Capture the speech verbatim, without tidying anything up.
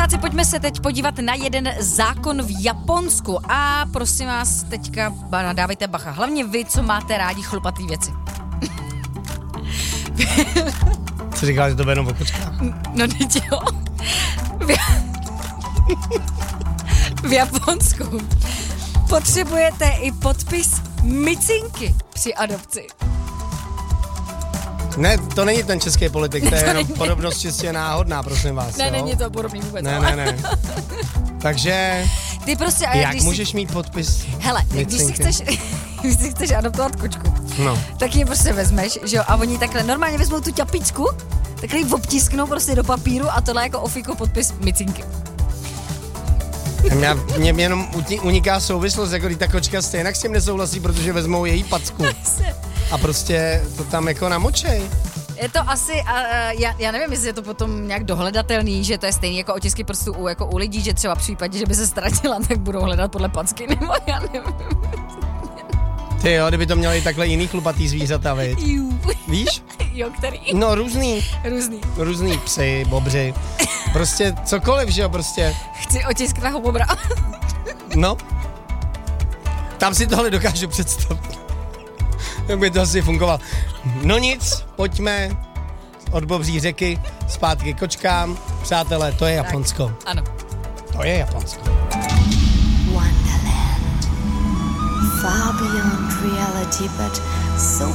Mrazáci, pojďme se teď podívat na jeden zákon v Japonsku. A prosím vás, teďka dávejte bacha. Hlavně vy, co máte rádi chlupatý věci. Co říkala, že to bude jenom o kočkách? No teď jo. V, v Japonsku potřebujete i podpis micinky při adopci. Ne, to není ten český politik, to je jenom podobnost čistě náhodná, prosím vás. Ne, jo? není to podobný vůbec. Ne, ale. ne, ne. Takže, Ty prostě, a jak když můžeš si, mít podpis hele, micinky? když si, chceš, když si chceš adoptovat kočku, No. tak ji prostě vezmeš, že jo, a oni takhle normálně vezmou tu ťapičku, takhle ji obtisknou prostě do papíru a tohle jako ofiko podpis micinky. Já, mě, mě jenom uniká souvislost, jako když ta kočka stejně s tím nesouhlasí, protože vezmou její packu a prostě to tam jako namočej. Je to asi, uh, já, já nevím, jestli je to potom nějak dohledatelný, že to je stejný jako otisky prstů u, jako u lidí, že třeba v případě, že by se ztratila, tak budou hledat podle packy, nebo já nevím. Ty jo, kdyby to měli takhle jiný chlupatý zvířata, viď? Víš? Jo, který? No různý. Různý. Různý psy, bobři. Prostě cokoliv, že jo, prostě. Chci otisk na hobobra. No. Tam si tohle dokážu představit. Jak by to asi fungovalo. No nic, pojďme od bobří řeky zpátky kočkám. Přátelé, to je Japonsko. Tak, ano. To je Japonsko. Wonderland. Far beyond reality, but so